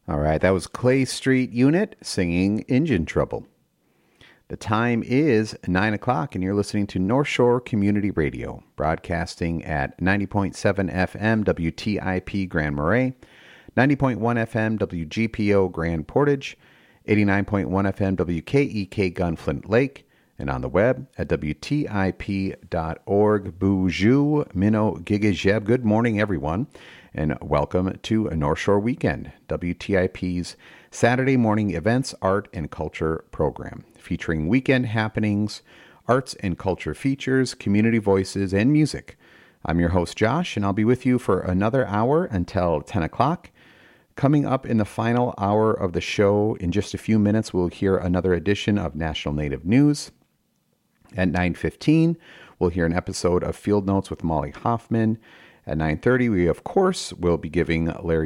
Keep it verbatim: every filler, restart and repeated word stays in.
All right, that was Clay Street Unit singing Engine Trouble. The time is nine o'clock, and you're listening to North Shore Community Radio, broadcasting at ninety point seven F M W T I P Grand Marais, ninety point one F M W G P O Grand Portage, eighty-nine point one F M W K E K Gunflint Lake, and on the web at W T I P dot org. Bonjour, Minnow Gigajeb. Good morning, everyone, and welcome to a North Shore Weekend, W T I P's Saturday morning events, art, and culture program, featuring weekend happenings, arts and culture features, community voices, and music. I'm your host, Josh, and I'll be with you for another hour until ten o'clock. Coming up in the final hour of the show, in just a few minutes, we'll hear another edition of National Native News. At nine fifteen, we'll hear an episode of Field Notes with Molly Hoffman. At nine thirty, we, of course, will be giving Larry